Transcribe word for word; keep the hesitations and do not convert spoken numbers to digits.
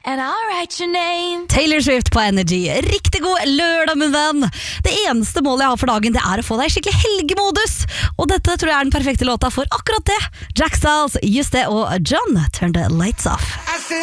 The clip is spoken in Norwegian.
and I'll write your name. Taylor Swift på Energy. Riktig god lørdag, min venn. Det eneste målet jeg har for dagen, det er å få deg i skikkelig helgemodus. Og dette tror jeg er den perfekte låta for akkurat det. Jack Styles, Just det, og John Turn the Lights Off.